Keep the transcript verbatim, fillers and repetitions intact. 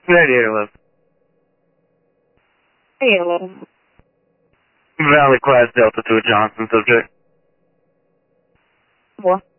Radiator lift. Hello. Valley Class Delta to a Johnson subject. What?